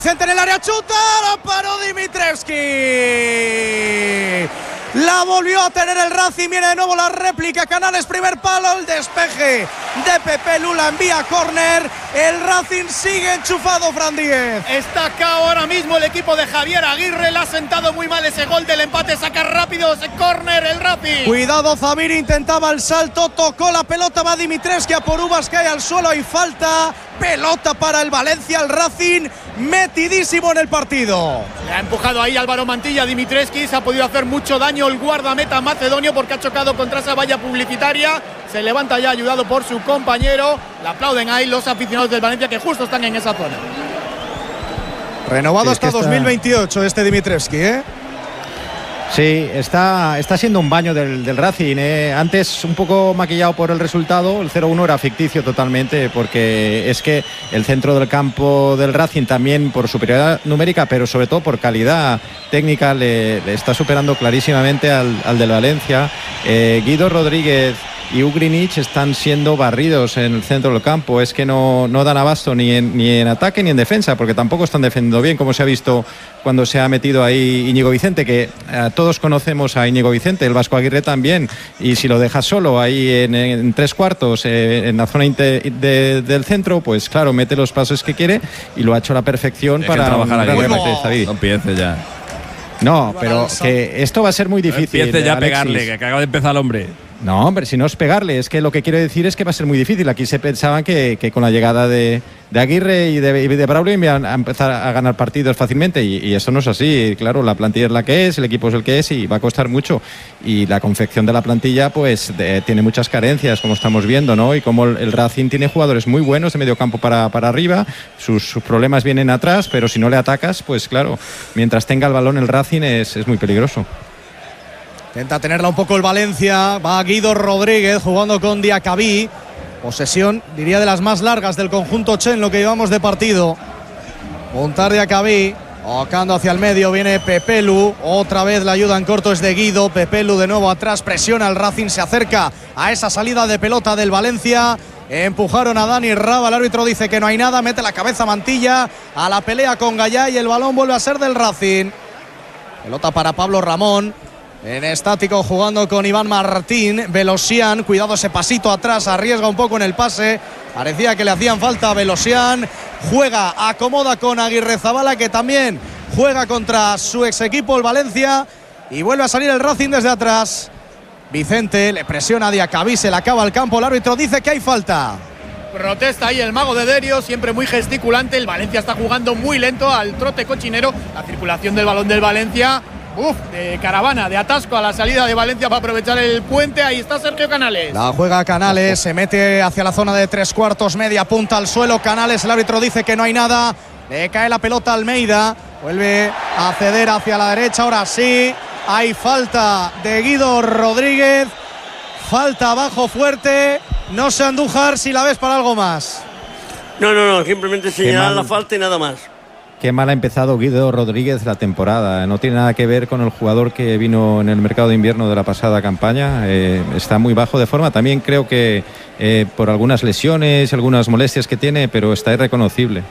Centro en el área, chuta, la paró Dimitrievski. La volvió a tener el Racing, viene de nuevo la réplica, Canales, primer palo, el despeje de Pepe Lula, envía córner, el Racing sigue enchufado, Fran Díez. Está acá ahora mismo el equipo de Javier Aguirre, le ha sentado muy mal ese gol del empate, saca rápido ese córner el Racing. Cuidado, Zabir intentaba el salto, tocó la pelota, va Dimitrievski a por uvas, cae al suelo y falta, pelota para el Valencia, el Racing metidísimo en el partido. Le ha empujado ahí Álvaro Mantilla, Dimitrievski, se ha podido hacer mucho daño el guardameta macedonio porque ha chocado contra esa valla publicitaria, se levanta ya ayudado por su compañero, le aplauden ahí los aficionados del Valencia que justo están en esa zona. Renovado hasta 2028 este Dimitrievski, ¿eh? Sí, está siendo un baño del Racing, ¿eh? Antes un poco maquillado por el resultado, el 0-1 era ficticio totalmente, porque es que el centro del campo del Racing también por superioridad numérica, pero sobre todo por calidad técnica le está superando clarísimamente al del Valencia. Guido Rodríguez y Ugrinic están siendo barridos en el centro del campo, es que no dan abasto ni en ataque ni en defensa, porque tampoco están defendiendo bien, como se ha visto cuando se ha metido ahí Íñigo Vicente, que todos conocemos a Íñigo Vicente, el Vasco Aguirre también, y si lo dejas solo ahí en tres cuartos en la zona del centro, pues claro, mete los pasos que quiere y lo ha hecho a la perfección para trabajar ahí. No empiece ya. No, pero que esto va a ser muy difícil. Empiece ya a Alexis. pegarle, que acaba de empezar el hombre. No, hombre, si no es pegarle, es que lo que quiero decir es que va a ser muy difícil. Aquí se pensaban que con la llegada de Aguirre y de Braulio iban a empezar a ganar partidos fácilmente y eso no es así. Claro, la plantilla es la que es, el equipo es el que es y va a costar mucho. Y la confección de la plantilla pues tiene muchas carencias, como estamos viendo, ¿no? Y como el Racing tiene jugadores muy buenos de medio campo para arriba, sus problemas vienen atrás, pero si no le atacas, pues claro, mientras tenga el balón el Racing es muy peligroso. Intenta tenerla un poco el Valencia, va Guido Rodríguez jugando con Diacabí. Posesión, diría, de las más largas del conjunto Che en lo que llevamos de partido. Montar Diacabí, tocando hacia el medio, viene Pepelu. Otra vez la ayuda en corto es de Guido. Pepelu de nuevo atrás, presiona el Racing, se acerca a esa salida de pelota del Valencia. Empujaron a Dani Raba, el árbitro dice que no hay nada, mete la cabeza Mantilla a la pelea con Gallá y el balón vuelve a ser del Racing. Pelota para Pablo Ramón. En estático jugando con Iván Martín. Velosian, cuidado ese pasito atrás, arriesga un poco en el pase. Parecía que le hacían falta a Velosian. Juega, acomoda con Aguirrezabala, que también juega contra su ex equipo, el Valencia. Y vuelve a salir el Racing desde atrás. Vicente le presiona a Diacabí, se le acaba el campo. El árbitro dice que hay falta. Protesta ahí el mago de Derio, siempre muy gesticulante. El Valencia está jugando muy lento al trote cochinero. La circulación del balón del Valencia. De caravana, de atasco a la salida de Valencia para aprovechar el puente. Ahí está Sergio Canales. La juega Canales, se mete hacia la zona de tres cuartos, media punta al suelo. Canales, el árbitro dice que no hay nada. Le cae la pelota a Almeida. Vuelve a ceder hacia la derecha. Ahora sí, hay falta de Guido Rodríguez. Falta abajo fuerte. No sé, Andújar, si la ves para algo más. No, simplemente señalar la falta y nada más. Qué mal ha empezado Guido Rodríguez la temporada. No tiene nada que ver con el jugador que vino en el mercado de invierno de la pasada campaña. Está muy bajo de forma. También creo que por algunas lesiones, algunas molestias que tiene, pero está irreconocible.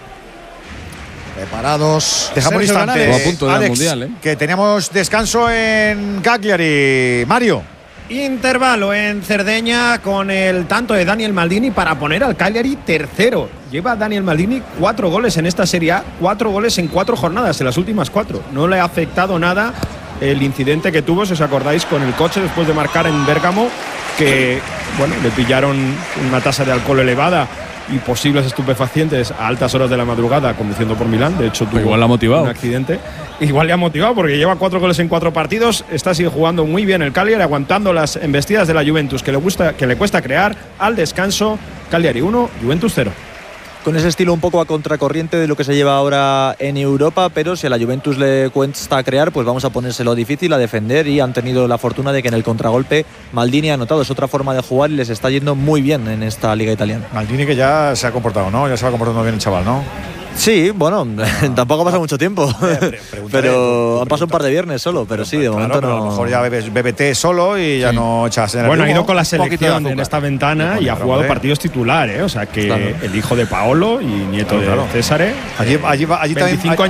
Preparados. Dejamos un instante, a punto del Alex, mundial, que teníamos descanso en Cagliari. Mario. Intervalo en Cerdeña con el tanto de Daniel Maldini para poner al Cagliari tercero. Lleva Daniel Maldini 4 goles en esta Serie A, 4 goles en 4 jornadas, en las últimas 4. No le ha afectado nada el incidente que tuvo, si os acordáis, con el coche después de marcar en Bérgamo, que bueno, le pillaron una tasa de alcohol elevada y posibles estupefacientes a altas horas de la madrugada conduciendo por Milán. De hecho, tuvo igual le ha motivado un accidente. Igual le ha motivado porque lleva 4 goles en 4 partidos. Sigue jugando muy bien el Cagliari, aguantando las embestidas de la Juventus que le cuesta crear. Al descanso, Cagliari 1, Juventus 0. Con ese estilo un poco a contracorriente de lo que se lleva ahora en Europa, pero si a la Juventus le cuesta crear, pues vamos a ponérselo difícil, a defender, y han tenido la fortuna de que en el contragolpe Maldini ha anotado. Es otra forma de jugar y les está yendo muy bien en esta liga italiana. Maldini, que ya se ha comportado, ¿no? Ya se va comportando bien el chaval, ¿no? Sí, bueno, tampoco ha pasado mucho tiempo. Pero han pasado un par de viernes solo, pero sí, de momento no. A lo mejor ya bebes té solo y ya no echas en el Bueno, ha ritmo. ido con la Un poquito de selección azúcar. en esta ventana y ha jugado hombre. partidos titular, o sea que el hijo de Paolo y nieto de César. Allí también 25